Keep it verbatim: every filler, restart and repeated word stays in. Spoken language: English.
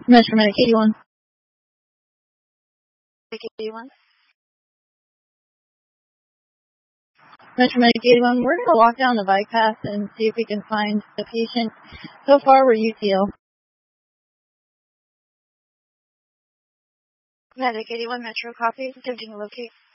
Metro Medic eighty-one. eighty-one. Metro Medic eighty-one, we're going to walk down the bike path and see if we can find the patient. So far, we're U T L. Medic eighty-one, Metro, copy. Attempting to locate.